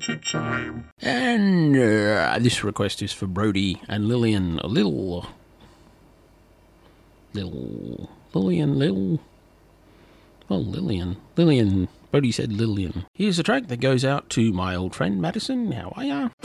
Adventure Time. And this request is for Brody and Lillian. Lillian. Brody said Lillian. Here's a track that goes out to my old friend Madison. How are ya?